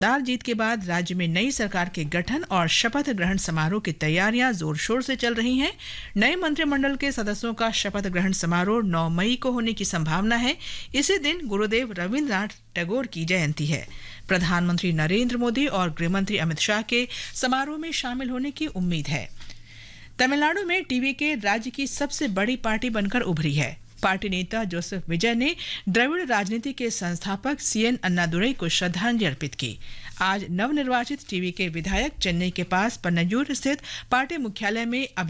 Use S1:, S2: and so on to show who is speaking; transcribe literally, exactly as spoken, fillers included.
S1: दार जीत के बाद राज्य में नई सरकार के गठन और शपथ ग्रहण समारोह की तैयारियां जोर शोर से चल रही हैं। नए मंत्रिमंडल के सदस्यों का शपथ ग्रहण समारोह नौ मई को होने की संभावना है। इसी दिन गुरुदेव रविन्द्रनाथ टैगोर की जयंती है। प्रधानमंत्री नरेंद्र मोदी और गृहमंत्री अमित शाह के समारोह में शामिल होने की उम्मीद है। तमिलनाडु में टीवी के राज्य की सबसे बड़ी पार्टी बनकर उभरी है। पार्टी नेता जोसेफ विजय ने द्रविड़ राजनीति के संस्थापक सीएन अन्नादुरई को श्रद्धांजलि अर्पित की। आज नवनिर्वाचित टीवी के विधायक चेन्नई के पास पन्नयूर स्थित पार्टी मुख्यालय में